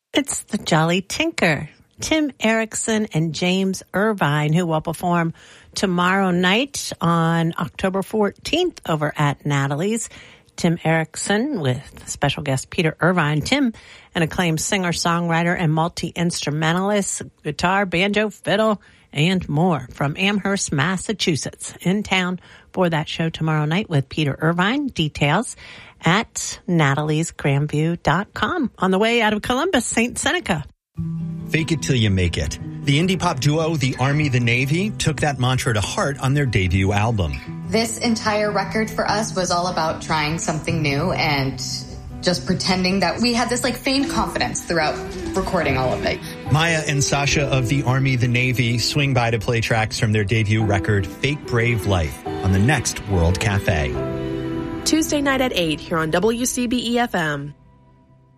It's the Jolly Tinker, Tim Erickson and James Irvine, who will perform tomorrow night on October 14th over at Natalie's. Tim Erickson with special guest Peter Irvine. Tim, an acclaimed singer-songwriter and multi-instrumentalist, guitar, banjo, fiddle, and more from Amherst, Massachusetts, in town for that show tomorrow night with Peter Irvine. Details at nataliesgrandview.com. On the way out of Columbus, St. Seneca. Fake it till you make it. The indie pop duo, The Army, The Navy, took that mantra to heart on their debut album. This entire record for us was all about trying something new and just pretending that we had this feigned confidence throughout recording all of it. Maya and Sasha of The Army, The Navy swing by to play tracks from their debut record, Fake Brave Life, on the next World Cafe. Tuesday night at 8 here on WCBE-FM.